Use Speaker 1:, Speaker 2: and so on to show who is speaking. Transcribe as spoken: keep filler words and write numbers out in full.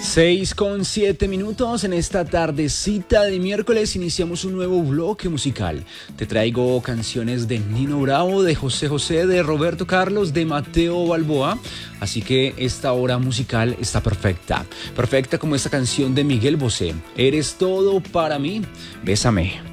Speaker 1: Seis con siete minutos en esta tardecita de miércoles iniciamos un nuevo bloque musical. Te traigo canciones de Nino Bravo, de José José, de Roberto Carlos, de Mateo Balboa. Así que esta hora musical está perfecta. Perfecta como esta canción de Miguel Bosé. Eres todo para mí, bésame.